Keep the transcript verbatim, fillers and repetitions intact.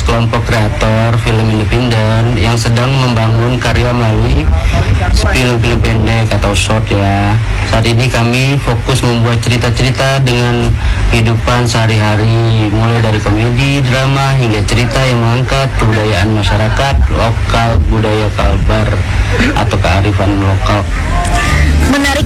kelompok kreator film independen yang sedang membangun karya melalui film-film pendek atau short ya. Saat ini kami fokus membuat cerita-cerita dengan kehidupan sehari-hari, mulai dari komedi, drama, hingga cerita yang mengangkat kebudayaan masyarakat lokal, budaya Kalbar atau kearifan lokal. Menarik